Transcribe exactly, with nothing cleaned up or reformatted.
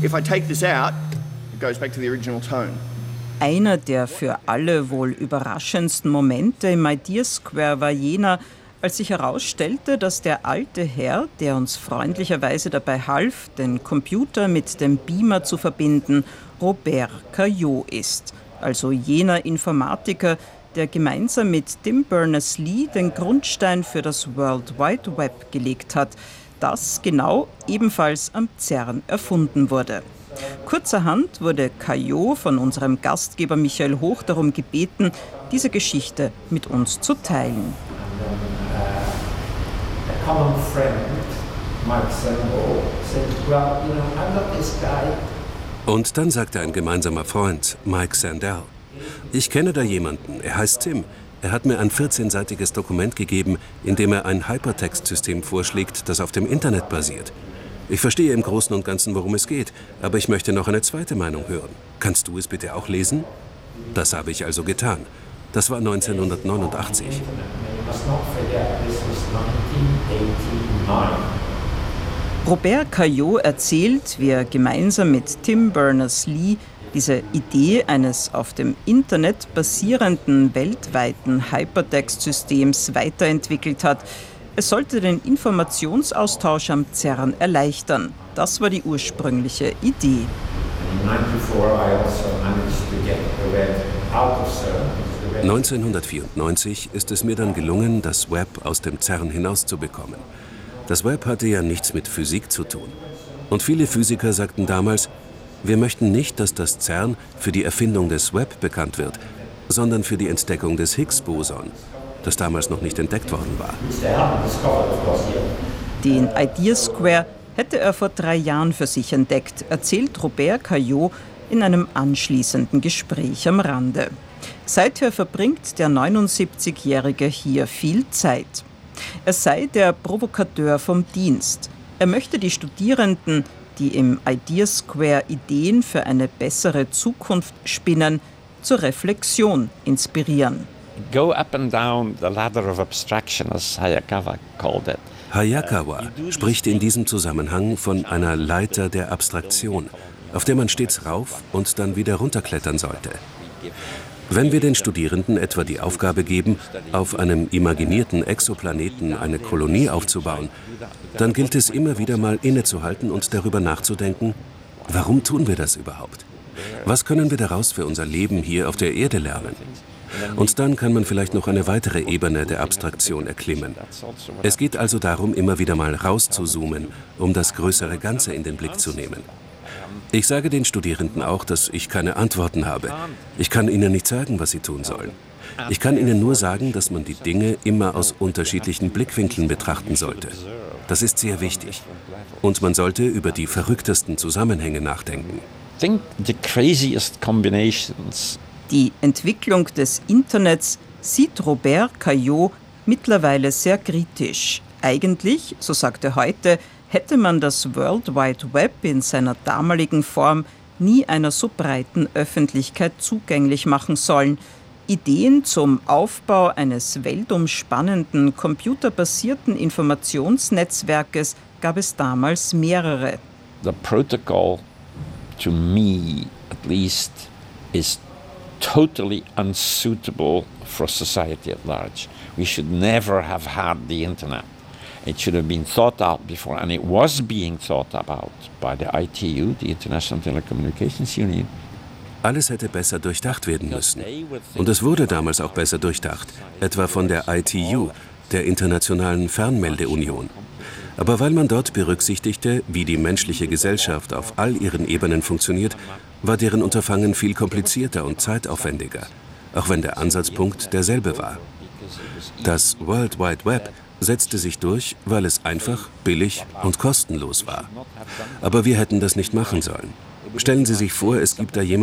If I take this out, it goes back to the original tone. Einer der für alle wohl überraschendsten Momente im Idea Square war jener, als sich herausstellte, dass der alte Herr, der uns freundlicherweise dabei half, den Computer mit dem Beamer zu verbinden, Robert Cailliau ist, also jener Informatiker, der gemeinsam mit Tim Berners-Lee den Grundstein für das World Wide Web gelegt hat, das genau ebenfalls am CERN erfunden wurde. Kurzerhand wurde Cailliau von unserem Gastgeber Michael Hoch darum gebeten, diese Geschichte mit uns zu teilen. Und dann sagte ein gemeinsamer Freund, Mike Sandel, ich kenne da jemanden, er heißt Tim. Er hat mir ein vierzehnseitiges Dokument gegeben, in dem er ein Hypertext-System vorschlägt, das auf dem Internet basiert. Ich verstehe im Großen und Ganzen, worum es geht, aber ich möchte noch eine zweite Meinung hören. Kannst du es bitte auch lesen? Das habe ich also getan. Das war neunzehnhundertneunundachtzig. Robert Cailliau erzählt, wie er gemeinsam mit Tim Berners-Lee diese Idee eines auf dem Internet basierenden weltweiten Hypertext-Systems weiterentwickelt hat. Es sollte den Informationsaustausch am CERN erleichtern. Das war die ursprüngliche Idee. neunzehnhundertvierundneunzig ist es mir dann gelungen, das Web aus dem CERN hinauszubekommen. Das Web hatte ja nichts mit Physik zu tun. Und viele Physiker sagten damals, wir möchten nicht, dass das CERN für die Erfindung des Web bekannt wird, sondern für die Entdeckung des Higgs-Boson, das damals noch nicht entdeckt worden war. Den Idea Square hätte er vor drei Jahren für sich entdeckt, erzählt Robert Cailliau in einem anschließenden Gespräch am Rande. Seither verbringt der neunundsiebzigjährige hier viel Zeit. Er sei der Provokateur vom Dienst. Er möchte die Studierenden, die im Idea Square Ideen für eine bessere Zukunft spinnen, zur Reflexion inspirieren. Go up and down the ladder of abstraction, as Hayakawa called it. Hayakawa spricht in diesem Zusammenhang von einer Leiter der Abstraktion, auf der man stets rauf und dann wieder runterklettern sollte. Wenn wir den Studierenden etwa die Aufgabe geben, auf einem imaginierten Exoplaneten eine Kolonie aufzubauen, dann gilt es immer wieder mal innezuhalten und darüber nachzudenken, warum tun wir das überhaupt? Was können wir daraus für unser Leben hier auf der Erde lernen? Und dann kann man vielleicht noch eine weitere Ebene der Abstraktion erklimmen. Es geht also darum, immer wieder mal rauszuzoomen, um das größere Ganze in den Blick zu nehmen. Ich sage den Studierenden auch, dass ich keine Antworten habe. Ich kann ihnen nicht sagen, was sie tun sollen. Ich kann ihnen nur sagen, dass man die Dinge immer aus unterschiedlichen Blickwinkeln betrachten sollte. Das ist sehr wichtig. Und man sollte über die verrücktesten Zusammenhänge nachdenken. Think the craziest combinations. Die Entwicklung des Internets sieht Robert Cailliau mittlerweile sehr kritisch. Eigentlich, so sagt er heute, hätte man das World Wide Web in seiner damaligen Form nie einer so breiten Öffentlichkeit zugänglich machen sollen. Ideen zum Aufbau eines weltumspannenden, computerbasierten Informationsnetzwerkes gab es damals mehrere. The protocol, to me at least, is totally unsuitable for society at large. We should never have had the internet. It should have been thought out before, and it was being thought about by the I T U, the International Telecommunications Union. Alles hätte besser durchdacht werden müssen. Und es wurde damals auch besser durchdacht, etwa von der I T U, der Internationalen Fernmeldeunion. Aber weil man dort berücksichtigte, wie die menschliche Gesellschaft auf all ihren Ebenen funktioniert, war deren Unterfangen viel komplizierter und zeitaufwendiger, auch wenn der Ansatzpunkt derselbe war. Das World Wide Web setzte sich durch, weil es einfach, billig und kostenlos war. Aber wir hätten das nicht machen sollen. Stellen Sie sich vor, es gibt da jemanden,